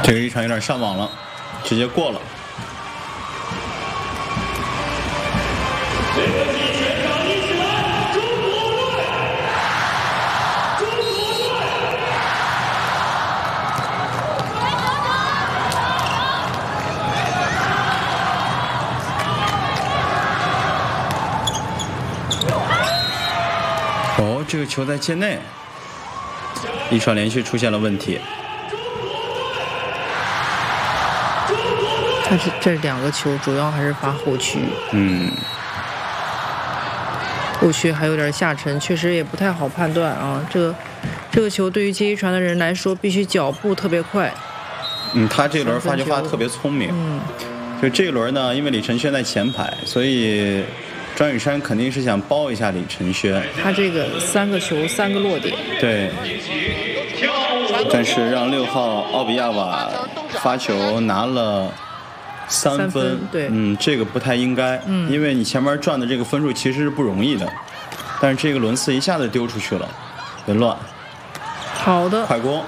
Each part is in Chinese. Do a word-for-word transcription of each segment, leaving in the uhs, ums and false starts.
这个一传有点上网了，直接过了。哦，这个球在界内，一传连续出现了问题。 但是这两个球主要还是发后区， 嗯， 后区还有点下沉，确实也不太好判断啊。这个这个球对于接一传的人来说，必须脚步特别快。 嗯，他这轮发球发得特别聪明。 嗯， 就这一轮呢，因为李承轩在前排，所以张雨山肯定是想包一下李承轩。 他这个三个球三个落点。 对。但是让六号奥比亚瓦发球拿了三分， 三分对， 嗯，这个不太应该， 嗯， 因为你前面赚的这个分数其实是不容易的，但是这个轮次一下子丢出去了，别乱。 好的， 快攻，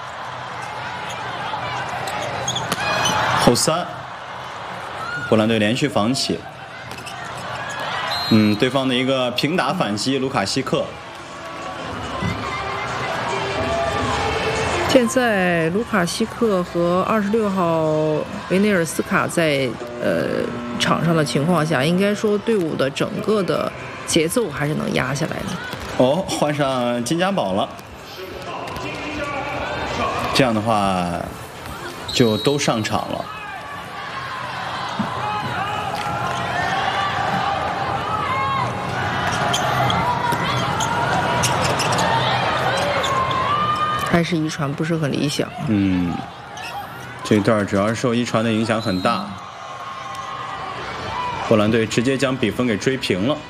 后三，波兰队连续防起，嗯，对方的一个平打反击，卢卡西克。 现在卢卡西克和二十六号维内尔斯卡在呃场上的情况下，应该说队伍的整个的节奏还是能压下来的。 哦，换上金家宝了，这样的话就都上场了。 还是一传不是很理想。 嗯，这段主要是受一传的影响很大，波兰队直接将比分给追平了。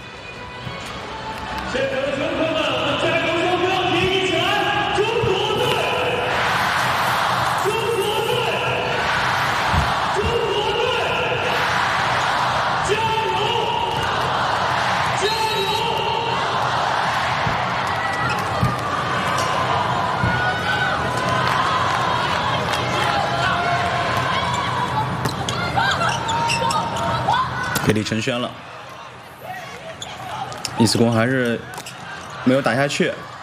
给李承轩了，一次攻还是没有打下去。